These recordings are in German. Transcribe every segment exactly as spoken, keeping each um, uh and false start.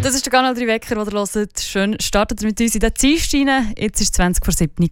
Das ist der Kanal drei Wecker, den ihr hört. Schön, startet mit uns in den Dienst rein. Jetzt war es zwanzig vor sieben.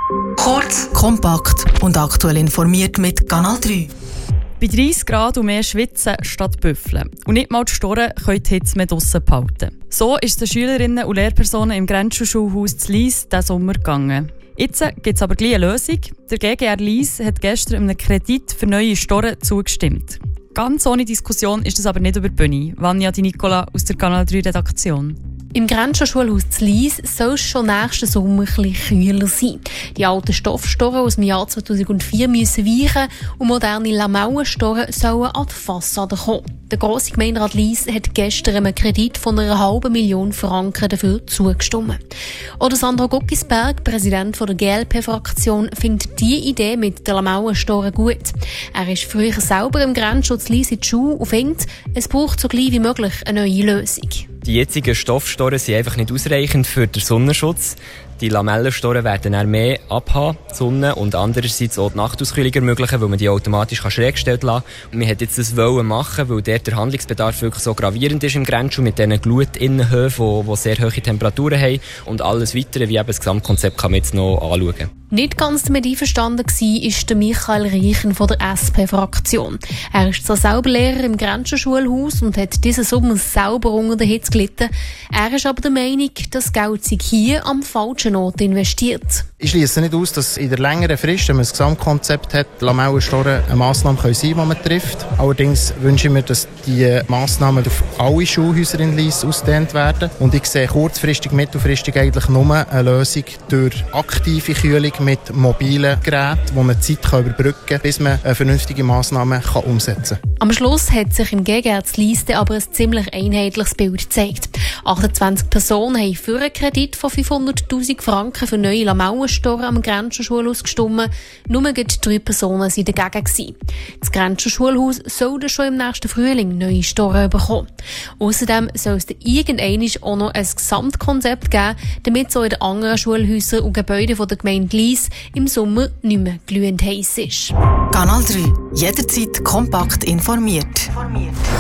Kurz, kompakt und aktuell informiert mit Kanal drei. Bei dreißig Grad und mehr schwitzen statt büffeln. Und nicht mal die Storen können die Hitze mehr draussen behalten. So ist es den Schülerinnen und Lehrpersonen im Grenzschulhaus zu Lyss diesen Sommer gegangen. Jetzt gibt es aber gleich eine Lösung. Der G G R Lyss hat gestern einem Kredit für neue Storen zugestimmt. Ganz ohne Diskussion ist das aber nicht über die Bühne. Vanja Di Nicola aus der Kanal drei Redaktion. Im Grenzschulhaus zu Lyss soll es schon nächsten Sommer ein bisschen kühler sein. Die alten Stoffstoren aus dem Jahr zweitausendvier müssen weichen und moderne Lamellen-Storen sollen an die Fassade kommen. Der grosse Gemeinderat Lyss hat gestern einen Kredit von einer halben Million Franken dafür zugestimmt. Oder Sandro Guckisberg, Präsident der G L P-Fraktion, findet diese Idee mit den Lamellen-Storen gut. Er ist früher selber im Grenzschutz Lyss in die Schule und findet, es braucht so gleich wie möglich eine neue Lösung. Die jetzigen Stoffstoren sind einfach nicht ausreichend für den Sonnenschutz. Die Lamellenstoren werden dann mehr abhaben, die Sonne, und andererseits auch die Nachtauskühlung ermöglichen, weil man die automatisch schräg gestellt lassen kann. Wir wollten jetzt das machen, weil dort der Handlungsbedarf wirklich so gravierend ist im Grenzschul mit diesen Glutinnenhöfen, die, die sehr hohe Temperaturen haben. Und alles Weitere, wie eben das Gesamtkonzept, kann man jetzt noch anschauen. Nicht ganz damit einverstanden war, ist der Michael Reichen von der S P-Fraktion. Er ist zwar selber Lehrer im Grenzschulhaus und hat diesen Sommer selber unter der Hitze gelitten. Er ist aber der Meinung, das Geld sei hier am falschen Ort investiert. Ich schliesse nicht aus, dass in der längeren Frist, wenn man das Gesamtkonzept hat, Lamellenstoren eine Massnahme sein können, die man trifft. Allerdings wünsche ich mir, dass die Massnahmen auf alle Schulhäuser in Lyss ausgedehnt werden. Und ich sehe kurzfristig, mittelfristig eigentlich nur eine Lösung durch aktive Kühlung mit mobilen Geräten, die man die Zeit überbrücken kann, bis man eine vernünftige Massnahme kann umsetzen kann. Am Schluss hat sich im G G R zu Lyss aber ein ziemlich einheitliches Bild gezeigt. achtundzwanzig Personen haben für einen Kredit von fünfhunderttausend Franken für neue Lamellenstoren am Grenzschulhaus gestimmt. Nur drei Personen waren dagegen gewesen. Das Grenzschulhaus soll dann schon im nächsten Frühling neue Storen bekommen. Außerdem soll es dann irgendwann auch noch ein Gesamtkonzept geben, damit so in den anderen Schulhäusern und Gebäuden der Gemeinde Lyss im Sommer nicht mehr glühend heiß ist. Kanal drei. Jederzeit kompakt informiert.